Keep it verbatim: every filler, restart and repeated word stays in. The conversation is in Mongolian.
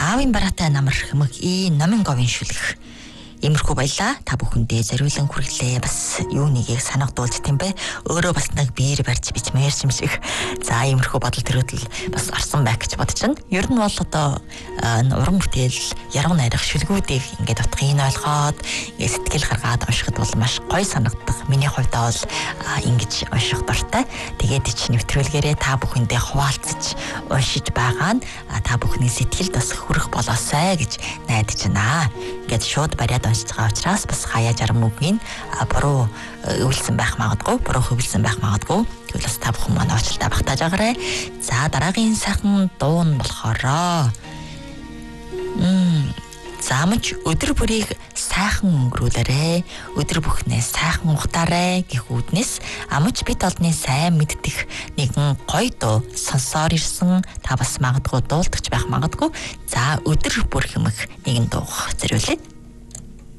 Аавын бараатай намар хэмэг и номын говийн шүлэх. Иймэрхүү баялаа. Та бүхэндээ зориулан хүргэлээ. Бас юу нэгийг санагдуулж тийм бэ? Өөрөө бас нэг биер барьж бичмээр юм шиг. За иймэрхүү бодол төрөдөл бас орсон байх гэж бодож байна. Ер нь бол одоо уран бүтээл, яруу найрах шүлгүүдийг ингээд утгыг ойлгоод, ингээд сэтгэл гаргаад уншихад бол маш гоё санагдах. Миний хувьдаа бол ингэж унших дуртай. Тэгээд чи нэвтрүүлгээрээ та бүхэндээ хуваалцаж уншиж байгаа нь та бүхний сэтгэлд бас хүрэх болоосай гэж найдаж байна. Ингээд шууд бариад уншиж байгаа учраас бас хаяа жармуугийн буруу өвлсөн байх магадгүй, буруу хөвлөсөн байх магадгүй. Тэгвэл бас та бүхэн манай уучлалтаа багтааж агаарай. За дараагийн сайхан дуу нь болохоор Мм замч өдөр бүрийг сайхан өнгөрүүлээрэ, өдөр бүхнээ сайхан ухтаарэ гэх үүднээс амж бит олны сайн мэддэх нэгэн гоё дуу сонсоор ирсэн. Та бас магадгүй дуулдагч байх магадгүй. За өдөр бүр хэмэх нэгэн дуу зориулъя.